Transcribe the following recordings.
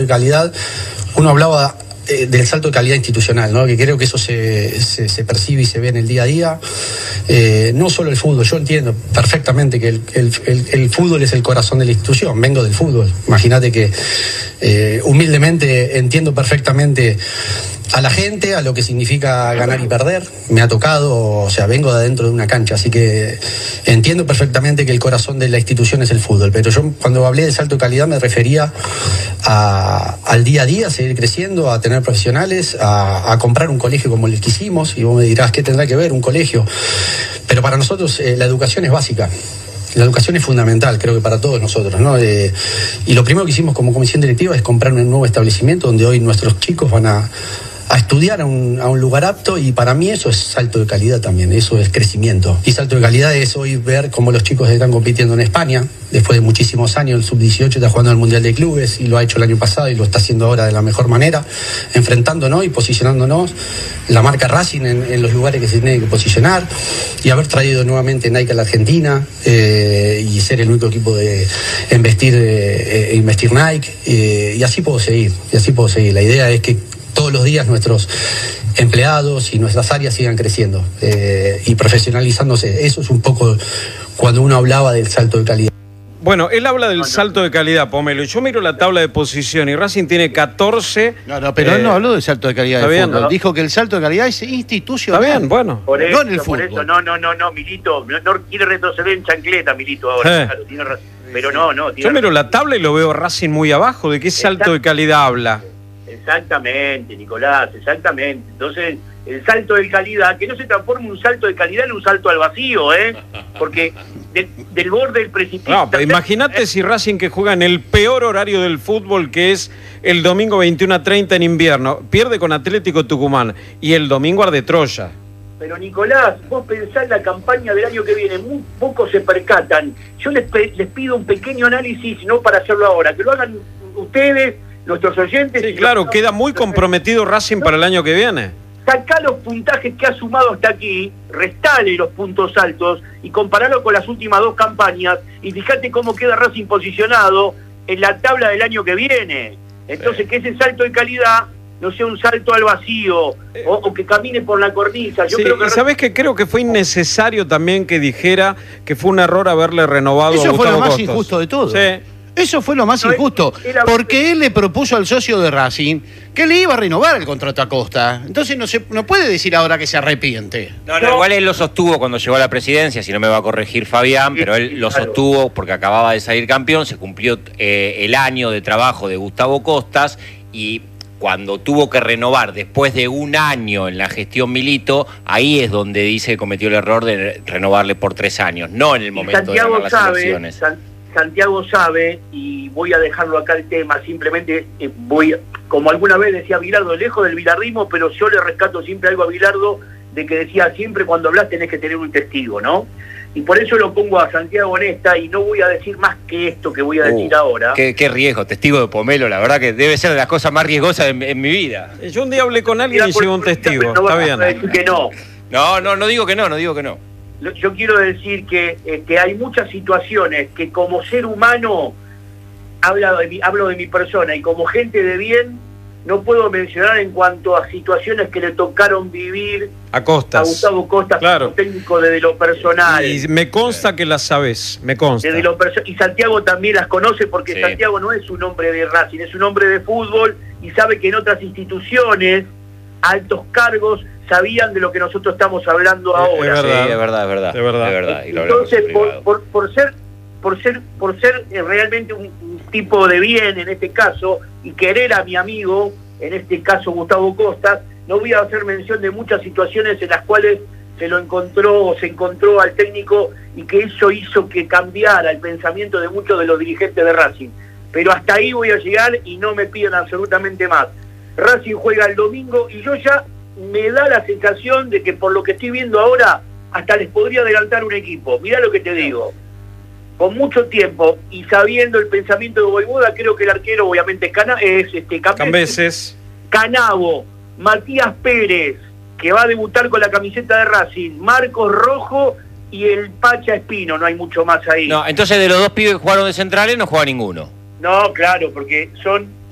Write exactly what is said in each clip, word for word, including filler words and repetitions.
De calidad, uno hablaba eh, del salto de calidad institucional, ¿no? Que creo que eso se, se, se percibe y se ve en el día a día. Eh, no solo el fútbol, yo entiendo perfectamente que el, el, el, el fútbol es el corazón de la institución, vengo del fútbol. Imagínate que eh, humildemente entiendo perfectamente a la gente, a lo que significa ganar y perder. Me ha tocado, o sea, vengo de adentro de una cancha, así que entiendo perfectamente que el corazón de la institución es el fútbol. Pero yo cuando hablé de salto de calidad me refería a, al día a día, a seguir creciendo, a tener profesionales, a, a comprar un colegio como el que hicimos. Y vos me dirás, ¿qué tendrá que ver un colegio? Pero para nosotros eh, la educación es básica. La educación es fundamental, creo que para todos nosotros, ¿no? Eh, y lo primero que hicimos como comisión directiva es comprar un nuevo establecimiento donde hoy nuestros chicos van a a estudiar a un, a un lugar apto, y para mí eso es salto de calidad también, eso es crecimiento. Y salto de calidad es hoy ver cómo los chicos están compitiendo en España, después de muchísimos años. El sub dieciocho está jugando al Mundial de Clubes y lo ha hecho el año pasado y lo está haciendo ahora de la mejor manera, enfrentándonos y posicionándonos la marca Racing en, en los lugares que se tiene que posicionar, y haber traído nuevamente Nike a la Argentina eh, y ser el único equipo de investir, eh, investir Nike, eh, y así puedo seguir, y así puedo seguir. La idea es que todos los días nuestros empleados y nuestras áreas sigan creciendo eh, y profesionalizándose. Eso es un poco cuando uno hablaba del salto de calidad. Bueno, él habla del salto de calidad, Pomelo. Yo miro la tabla de posición y Racing tiene catorce. No, no, pero eh, él no habló del salto de calidad del fútbol. ¿No? Dijo que el salto de calidad es institucional. Está bien, bueno. Por eso, no en el por fútbol. eso, no, no, no, no, Milito. No, no quiere retroceder en chancleta, Milito, ahora. Eh. Claro, tiene razón. Pero no, no. Yo miro la tabla y lo veo Racing muy abajo. ¿De qué salto de calidad habla? Exactamente, Nicolás, exactamente. Entonces, el salto de calidad, que no se transforme un salto de calidad en un salto al vacío, ¿eh? Porque de, del borde del precipicio... No, pero imagínate si Racing, que juega en el peor horario del fútbol, que es el domingo veintiuno a treinta en invierno, pierde con Atlético Tucumán y el domingo arde Troya. Pero Nicolás, vos pensás la campaña del año que viene, muy pocos se percatan. Yo les, les pido un pequeño análisis, no para hacerlo ahora, que lo hagan ustedes, nuestros oyentes. Sí, claro, los... queda muy comprometido Racing para el año que viene. Sacá los puntajes que ha sumado hasta aquí, restale los puntos altos y comparalo con las últimas dos campañas y fíjate cómo queda Racing posicionado en la tabla del año que viene. Entonces, sí, que ese salto de calidad no sea un salto al vacío o, o que camine por la cornisa. Yo sí, creo que... y sabés que creo que fue innecesario también que dijera que fue un error haberle renovado Eso a Gustavo fue lo más Costas. Injusto de todo. Sí. Eso fue lo más no, injusto, era... porque él le propuso al socio de Racing que le iba a renovar el contrato a Costa. Entonces no se no puede decir ahora que se arrepiente. No, no, igual él lo sostuvo cuando llegó a la presidencia, si no me va a corregir Fabián, pero él lo sostuvo porque acababa de salir campeón, se cumplió eh, el año de trabajo de Gustavo Costas, y cuando tuvo que renovar después de un año en la gestión Milito, ahí es donde dice que cometió el error de renovarle por tres años, no en el momento Santiago de ganar las sabe, elecciones. San, Santiago sabe, y voy a dejarlo acá el tema, simplemente eh, voy, como alguna vez decía Bilardo, lejos del bilardismo, pero yo le rescato siempre algo a Bilardo, de que decía siempre cuando hablas tenés que tener un testigo, ¿no? Y por eso lo pongo a Santiago en esta, y no voy a decir más que esto que voy a decir uh, ahora. Qué, qué riesgo, testigo de Pomelo, la verdad que debe ser de las cosas más riesgosas en, en mi vida. Yo un día hablé con alguien y llegó un testigo, no está bien. Decir que no. No, no, no digo que no, no digo que no. Yo quiero decir que, eh, que hay muchas situaciones que como ser humano, hablo de, mi, hablo de mi persona, y como gente de bien, no puedo mencionar en cuanto a situaciones que le tocaron vivir a Costas, a Gustavo Costas, claro, como técnico desde lo personal. Y me consta que las sabes, me consta. Desde lo y Santiago también las conoce, porque sí, Santiago no es un hombre de Racing, es un hombre de fútbol, y sabe que en otras instituciones, altos cargos sabían de lo que nosotros estamos hablando ahora. Es verdad, sí, es verdad, es verdad. Es verdad. Es verdad. Y lo Entonces, por, por, por ser por ser por ser realmente un, un tipo de bien en este caso, y querer a mi amigo, en este caso Gustavo Costas, no voy a hacer mención de muchas situaciones en las cuales se lo encontró o se encontró al técnico, y que eso hizo que cambiara el pensamiento de muchos de los dirigentes de Racing. Pero hasta ahí voy a llegar y no me piden absolutamente más. Racing juega el domingo y yo ya me da la sensación de que por lo que estoy viendo ahora hasta les podría adelantar un equipo. Mirá lo que te digo, con mucho tiempo y sabiendo el pensamiento de Voivoda, creo que el arquero obviamente es, Cana es este, Cambeses, Canavo, Matías Pérez, que va a debutar con la camiseta de Racing, Marcos Rojo y el Pacha Espino, no hay mucho más ahí. No, entonces de los dos pibes que jugaron de centrales no juega ninguno. No, claro, porque son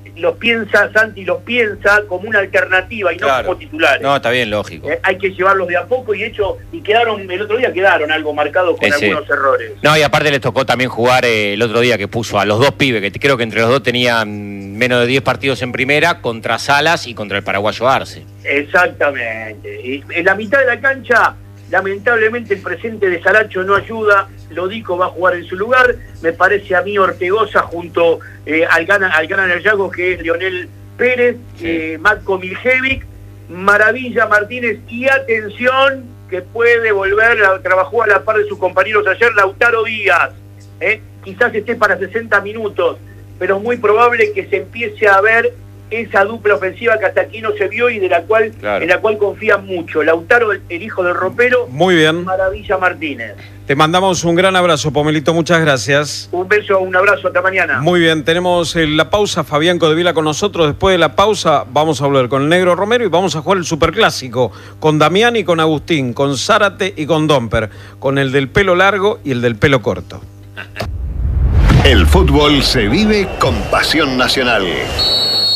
los piensa, Santi los piensa como una alternativa y Claro. no como titulares. No, está bien, lógico. Eh, hay que llevarlos de a poco y hecho, y quedaron, el otro día quedaron algo marcados con Eh, sí. algunos errores. No, y aparte les tocó también jugar eh, el otro día que puso a los dos pibes, que creo que entre los dos tenían menos de diez partidos en primera, contra Salas y contra el paraguayo Arce. Exactamente. Y en la mitad de la cancha, lamentablemente el presente de Saracho no ayuda. Lodico va a jugar en su lugar. Me parece a mí Ortegoza junto eh, al Gana al Gana Nerjagos, que es Lionel Pérez, Sí. eh, Matko Miljevic, Maravilla Martínez y atención, que puede volver, a, trabajó a la par de sus compañeros ayer, Lautaro Díaz. ¿eh? Quizás esté para sesenta minutos, pero es muy probable que se empiece a ver esa dupla ofensiva que hasta aquí no se vio y de la cual, Claro. en la cual confían mucho. Lautaro, el, el hijo del ropero, Muy bien. Maravilla Martínez. Te mandamos un gran abrazo, Pomelito, muchas gracias. Un beso, un abrazo, hasta mañana. Muy bien, tenemos eh, la pausa, Fabián Codevila con nosotros. Después de la pausa vamos a hablar con el Negro Romero y vamos a jugar el Superclásico con Damián y con Agustín, con Zárate y con Domper, con el del pelo largo y el del pelo corto. El fútbol se vive con pasión nacional.